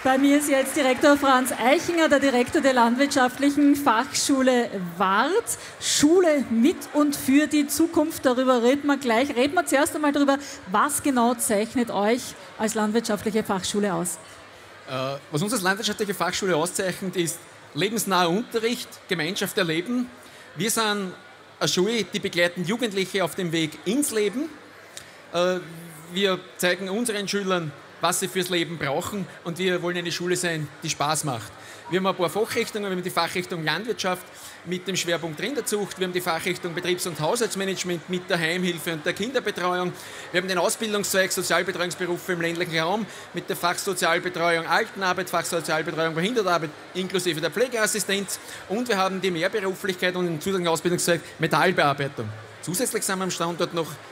Bei mir ist jetzt Direktor Franz Eichinger, der Direktor der Landwirtschaftlichen Fachschule Wart. Schule mit und für die Zukunft, darüber reden wir gleich. Reden wir zuerst einmal darüber, was genau zeichnet euch als Landwirtschaftliche Fachschule aus? Was uns als Landwirtschaftliche Fachschule auszeichnet, ist lebensnaher Unterricht, Gemeinschaft erleben. Wir sind eine Schule, die begleiten Jugendliche auf dem Weg ins Leben. Wir zeigen unseren Schülern, was sie fürs Leben brauchen, und wir wollen eine Schule sein, die Spaß macht. Wir haben ein paar Fachrichtungen, wir haben die Fachrichtung Landwirtschaft mit dem Schwerpunkt Rinderzucht, wir haben die Fachrichtung Betriebs- und Haushaltsmanagement mit der Heimhilfe und der Kinderbetreuung, wir haben den Ausbildungszweig Sozialbetreuungsberufe im ländlichen Raum mit der Fachsozialbetreuung Altenarbeit, Fachsozialbetreuung Behindertenarbeit inklusive der Pflegeassistenz, und wir haben die Mehrberuflichkeit und den zusätzlichen Ausbildungszweig Metallbearbeitung. Zusätzlich sind wir am Standort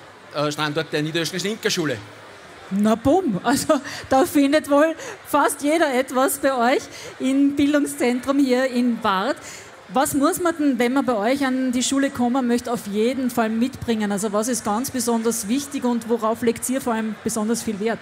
der Niederösterreichischen Schlinkerschule. Na bumm, also da findet wohl fast jeder etwas bei euch im Bildungszentrum hier in Wart. Was muss man denn, wenn man bei euch an die Schule kommen möchte, auf jeden Fall mitbringen? Also was ist ganz besonders wichtig und worauf legt ihr vor allem besonders viel Wert?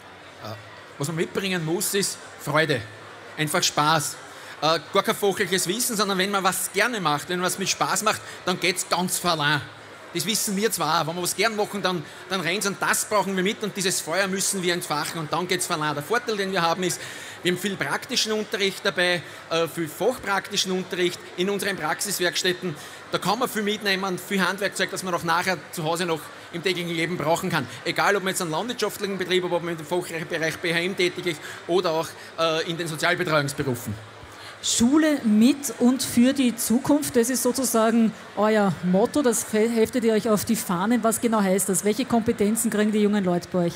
Was man mitbringen muss, ist Freude, einfach Spaß. Gar kein fachliches Wissen, sondern wenn man was gerne macht, wenn man was mit Spaß macht, dann geht es ganz verloren. Das wissen wir zwar, wenn wir was gern machen, dann rennen sie, und das brauchen wir mit, und dieses Feuer müssen wir entfachen, und dann geht es verloren. Der Vorteil, den wir haben, ist, wir haben viel praktischen Unterricht dabei, viel fachpraktischen Unterricht in unseren Praxiswerkstätten. Da kann man viel mitnehmen, viel Handwerkzeug, das man auch nachher zu Hause noch im täglichen Leben brauchen kann. Egal, ob man jetzt einen landwirtschaftlichen Betrieb, ob man im Fachbereich BHM tätig ist oder auch in den Sozialbetreuungsberufen. Schule mit und für die Zukunft, das ist sozusagen euer Motto, das heftet ihr euch auf die Fahnen. Was genau heißt das? Welche Kompetenzen kriegen die jungen Leute bei euch?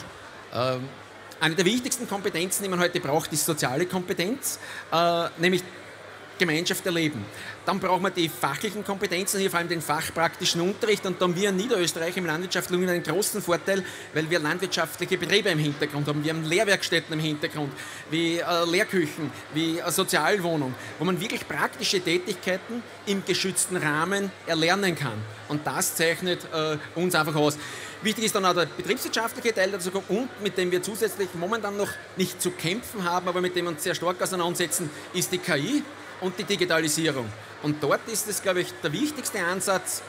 Eine der wichtigsten Kompetenzen, die man heute braucht, ist soziale Kompetenz, nämlich Gemeinschaft erleben. Dann braucht man die fachlichen Kompetenzen, hier vor allem den fachpraktischen Unterricht, und da haben wir in Niederösterreich im Landwirtschaftlichen einen großen Vorteil, weil wir landwirtschaftliche Betriebe im Hintergrund haben. Wir haben Lehrwerkstätten im Hintergrund, wie Lehrküchen, wie eine Sozialwohnung, wo man wirklich praktische Tätigkeiten im geschützten Rahmen erlernen kann. Und das zeichnet uns einfach aus. Wichtig ist dann auch der betriebswirtschaftliche Teil dazu, und mit dem wir zusätzlich momentan noch nicht zu kämpfen haben, aber mit dem wir uns sehr stark auseinandersetzen, ist die KI und die Digitalisierung. Und dort ist es, glaube ich, der wichtigste Ansatz,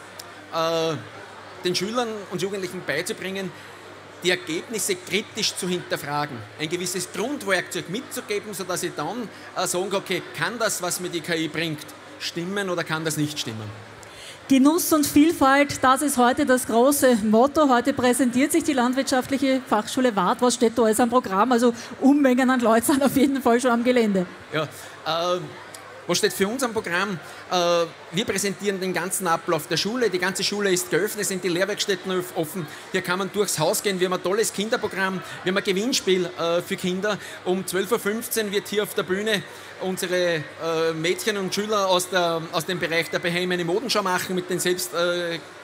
den Schülern und Jugendlichen beizubringen, die Ergebnisse kritisch zu hinterfragen, ein gewisses Grundwerkzeug mitzugeben, sodass ich dann sagen kann, okay, kann das, was mir die KI bringt, stimmen oder kann das nicht stimmen? Genuss und Vielfalt, das ist heute das große Motto. Heute präsentiert sich die Landwirtschaftliche Fachschule Wart. Was steht da alles am Programm? Also Unmengen an Leuten sind auf jeden Fall schon am Gelände. Ja, was steht für uns am Programm? Wir präsentieren den ganzen Ablauf der Schule. Die ganze Schule ist geöffnet, sind die Lehrwerkstätten offen. Hier kann man durchs Haus gehen. Wir haben ein tolles Kinderprogramm. Wir haben ein Gewinnspiel für Kinder. Um 12.15 Uhr wird hier auf der Bühne unsere Mädchen und Schüler aus dem Bereich der BHM eine Modenschau machen mit den selbst